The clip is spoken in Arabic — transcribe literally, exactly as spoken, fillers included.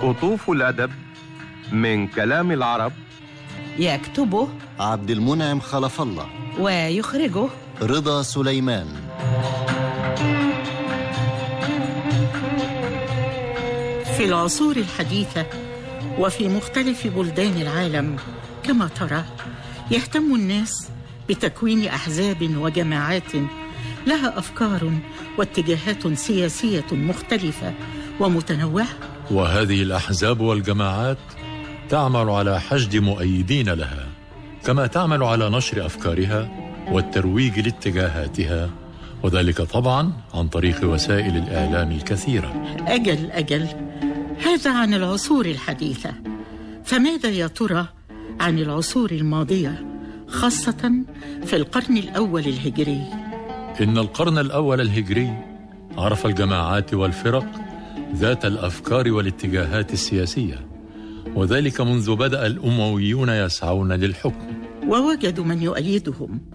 قطوف الأدب من كلام العرب، يكتبه عبد المنعم خلف الله، ويخرجه رضا سليمان. في العصور الحديثة وفي مختلف بلدان العالم كما ترى، يهتم الناس بتكوين أحزاب وجماعات لها أفكار واتجاهات سياسية مختلفة ومتنوعة، وهذه الأحزاب والجماعات تعمل على حشد مؤيدين لها، كما تعمل على نشر أفكارها والترويج لاتجاهاتها، وذلك طبعا عن طريق وسائل الإعلام الكثيرة. أجل أجل هذا عن العصور الحديثة، فماذا يا ترى عن العصور الماضية، خاصة في القرن الأول الهجري؟ إن القرن الأول الهجري عرف الجماعات والفرق ذات الأفكار والاتجاهات السياسية، وذلك منذ بدأ الأمويون يسعون للحكم، ووجدوا من يؤيدهم